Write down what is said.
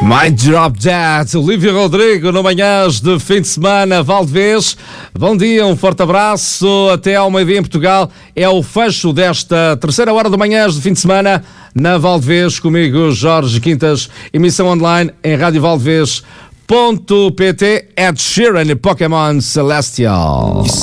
My Drop Dead, Olivia Rodrigo, no Manhãs de Fim de Semana, Valdevez. Bom dia, um forte abraço. Até ao meio-dia em Portugal. É o fecho desta terceira hora do Manhãs de Fim de Semana na Valdevez. Comigo, Jorge Quintas. Emissão online em radiovaldevez.pt. Ed Sheeran e Pokémon Celestial.